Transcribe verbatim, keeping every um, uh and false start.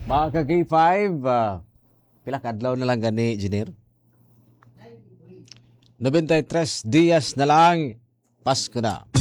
Mga ka-K five, uh, pila kadlaw na lang gani, Engineer? ninety-three Dias na lang, Pasko na.